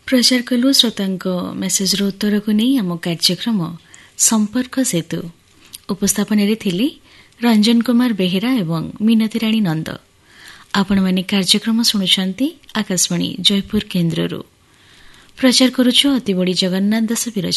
प्रचार कलु श्रोतांको मेसेजर उत्तरको नै आम कार्यक्रम संपर्क सेतु उपस्थापन थिले रंजन कुमार बेहेरा एवं मिनती राणी नंद। आपण माने कार्यक्रम शुणुछंती आकाशवाणी जयपुर केन्द्ररू। प्रचार करुछु अतिबड़ी जगन्नाथ दास विरचित